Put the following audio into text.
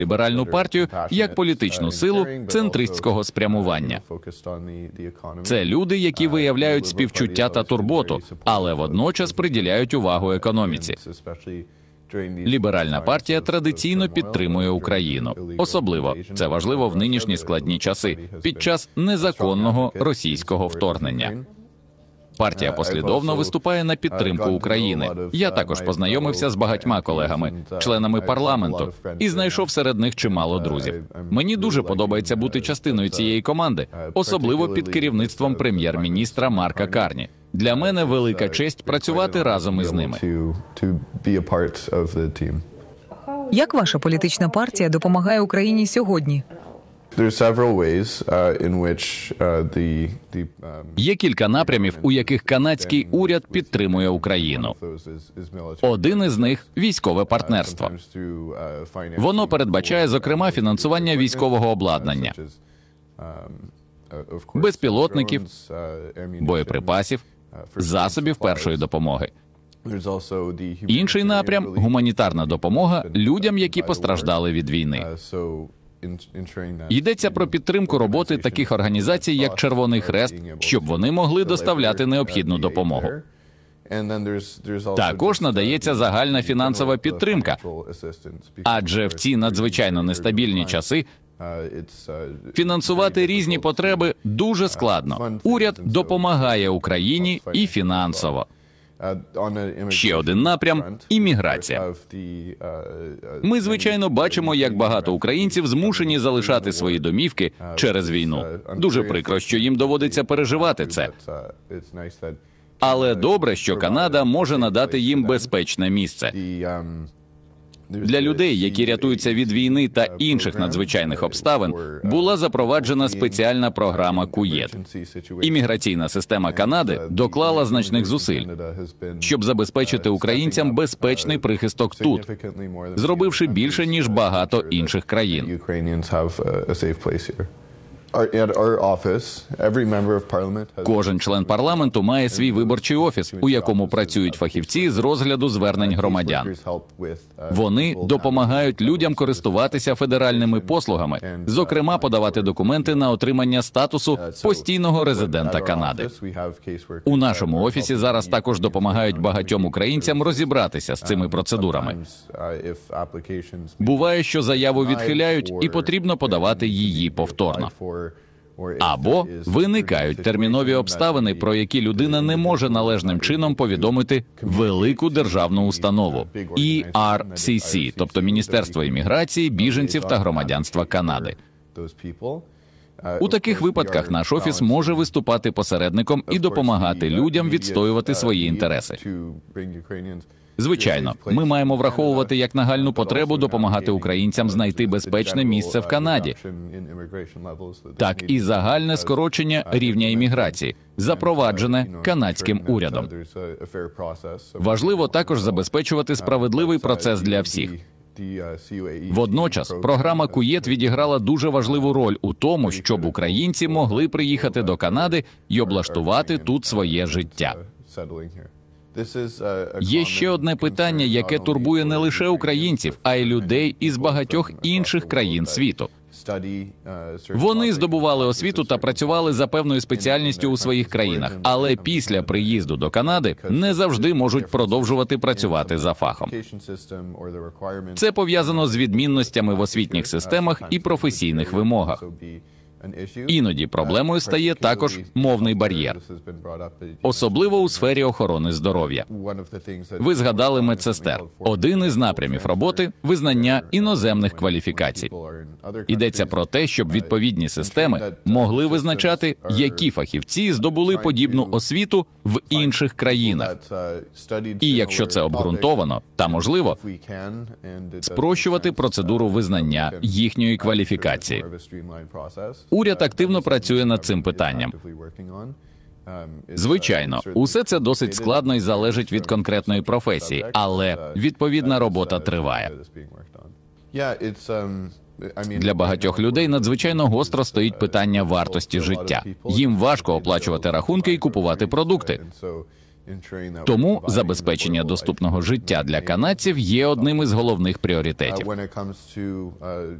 ліберальну партію як політичну силу центристського спрямування. Це люди, які виявляють співчуття та турботу, але водночас приділяють увагу економіці. Ліберальна партія традиційно підтримує Україну. Особливо це важливо в нинішні складні часи, під час незаконного російського вторгнення. Партія послідовно виступає на підтримку України. Я також познайомився з багатьма колегами, членами парламенту, і знайшов серед них чимало друзів. Мені дуже подобається бути частиною цієї команди, особливо під керівництвом прем'єр-міністра Марка Карні. Для мене велика честь працювати разом із ними. Як ваша політична партія допомагає Україні сьогодні? Є кілька напрямів, у яких канадський уряд підтримує Україну. Один із них – військове партнерство. Воно передбачає, зокрема, фінансування військового обладнання, безпілотників, боєприпасів, засобів першої допомоги. Інший напрям – гуманітарна допомога людям, які постраждали від війни. Йдеться про підтримку роботи таких організацій, як Червоний Хрест, щоб вони могли доставляти необхідну допомогу. Також надається загальна фінансова підтримка, адже в ці надзвичайно нестабільні часи фінансувати різні потреби дуже складно. Уряд допомагає Україні і фінансово. Ще один напрям – імміграція. Ми, звичайно, бачимо, як багато українців змушені залишати свої домівки через війну. Дуже прикро, що їм доводиться переживати це. Але добре, що Канада може надати їм безпечне місце. Для людей, які рятуються від війни та інших надзвичайних обставин, була запроваджена спеціальна програма КУЄТ. Імміграційна система Канади доклала значних зусиль, щоб забезпечити українцям безпечний прихисток тут, зробивши більше, ніж багато інших країн. Кожен член парламенту має свій виборчий офіс, у якому працюють фахівці з розгляду звернень громадян. Вони допомагають людям користуватися федеральними послугами, зокрема подавати документи на отримання статусу постійного резидента Канади. У нашому офісі зараз також допомагають багатьом українцям розібратися з цими процедурами. Буває, що заяву відхиляють і потрібно подавати її повторно. Або виникають термінові обставини, про які людина не може належним чином повідомити велику державну установу – ERCC, тобто Міністерство імміграції, біженців та громадянства Канади. У таких випадках наш офіс може виступати посередником і допомагати людям відстоювати свої інтереси. Звичайно, ми маємо враховувати як нагальну потребу допомагати українцям знайти безпечне місце в Канаді, так і загальне скорочення рівня імміграції, запроваджене канадським урядом. Важливо також забезпечувати справедливий процес для всіх. Водночас, програма КУЄТ відіграла дуже важливу роль у тому, щоб українці могли приїхати до Канади і облаштувати тут своє життя. Є ще одне питання, яке турбує не лише українців, а й людей із багатьох інших країн світу. Вони здобували освіту та працювали за певною спеціальністю у своїх країнах, але після приїзду до Канади не завжди можуть продовжувати працювати за фахом. Це пов'язано з відмінностями в освітніх системах і професійних вимогах. Іноді проблемою стає також мовний бар'єр, особливо у сфері охорони здоров'я. Ви згадали медсестер. Один із напрямів роботи – визнання іноземних кваліфікацій. Йдеться про те, щоб відповідні системи могли визначати, які фахівці здобули подібну освіту в інших країнах. І якщо це обґрунтовано та можливо, спрощувати процедуру визнання їхньої кваліфікації. Уряд активно працює над цим питанням. Звичайно, усе це досить складно і залежить від конкретної професії, але відповідна робота триває. Для багатьох людей надзвичайно гостро стоїть питання вартості життя. Їм важко оплачувати рахунки і купувати продукти. Тому забезпечення доступного життя для канадців є одним із головних пріоритетів.